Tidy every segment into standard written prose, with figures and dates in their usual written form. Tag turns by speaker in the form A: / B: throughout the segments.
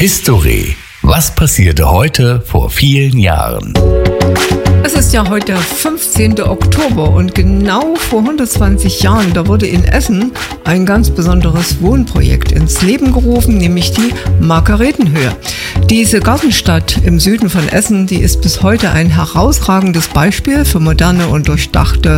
A: History. Was passierte heute vor vielen Jahren?
B: Es ist ja heute der 15. Oktober und genau vor 120 Jahren, da wurde in Essen ein ganz besonderes Wohnprojekt ins Leben gerufen, nämlich die Margaretenhöhe. Diese Gartenstadt im Süden von Essen, die ist bis heute ein herausragendes Beispiel für moderne und durchdachte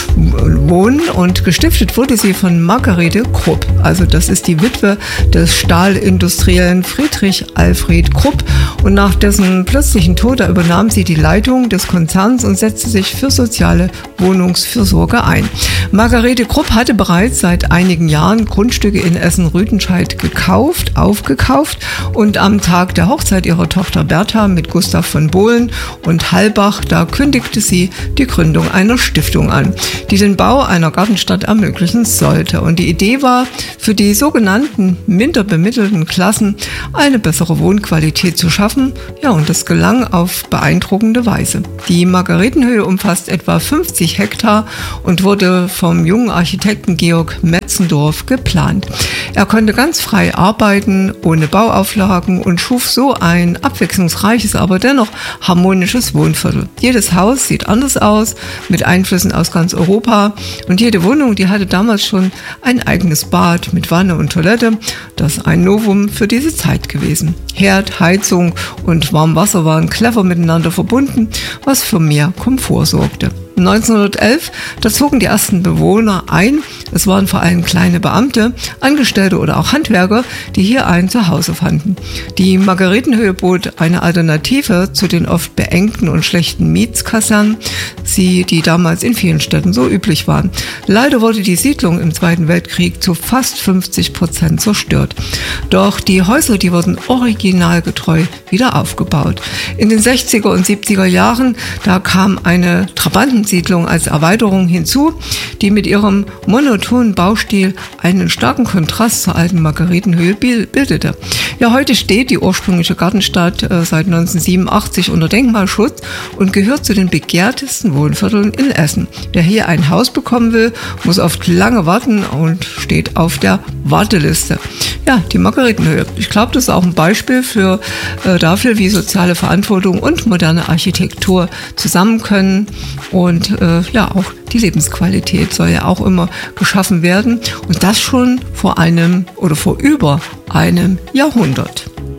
B: Wohnen, und gestiftet wurde sie von Margarete Krupp. Also das ist die Witwe des Stahlindustriellen Friedrich Alfred Krupp, und nach dessen plötzlichen Tod übernahm sie die Leitung des Konzerns und setzte sich für soziale Wohnungsfürsorge ein. Margarete Krupp hatte bereits seit einigen Jahren Grundstücke in Essen-Rüthenscheid aufgekauft, und am Tag der Hochzeit ihrer Tochter Bertha mit Gustav von Bohlen und Hallbach, da kündigte sie die Gründung einer Stiftung an, die den Bau einer Gartenstadt ermöglichen sollte. Und die Idee war, für die sogenannten minder bemittelten Klassen eine bessere Wohnqualität zu schaffen. Ja, und das gelang auf beeindruckende Weise. Die Margaretenhöhe umfasst etwa 50 Hektar und wurde vom jungen Architekten Georg Metzendorf geplant. Er konnte ganz frei arbeiten, ohne Bauauflagen, und schuf so ein abwechslungsreiches, aber dennoch harmonisches Wohnviertel. Jedes Haus sieht anders aus, mit Einflüssen aus ganz Europa, und jede Wohnung, die hatte damals schon ein eigenes Bad mit Wanne und Toilette. Das ist ein Novum für diese Zeit gewesen. Herd, Heizung und Warmwasser waren clever miteinander verbunden, was für mehr Komfort sorgte. 1911, da zogen die ersten Bewohner ein. Es waren vor allem kleine Beamte, Angestellte oder auch Handwerker, die hier ein Zuhause fanden. Die Margaretenhöhe bot eine Alternative zu den oft beengten und schlechten Mietskasernen, die damals in vielen Städten so üblich waren. Leider wurde die Siedlung im Zweiten Weltkrieg zu fast 50% zerstört. Doch die Häuser, die wurden originalgetreu wieder aufgebaut. In den 60er und 70er Jahren, da kam eine Trabantensiedlung als Erweiterung hinzu, die mit ihrem monotonen Baustil einen starken Kontrast zur alten Margaretenhöhe bildete. Ja, heute steht die ursprüngliche Gartenstadt seit 1987 unter Denkmalschutz und gehört zu den begehrtesten Wohnvierteln in Essen. Wer hier ein Haus bekommen will, muss oft lange warten und steht auf der Warteliste. Ja, die Margaretenhöhe. Ich glaube, das ist auch ein Beispiel dafür, wie soziale Verantwortung und moderne Architektur zusammen können. Und auch die Lebensqualität soll ja auch immer geschaffen werden. Und das schon vor über einem Jahrhundert.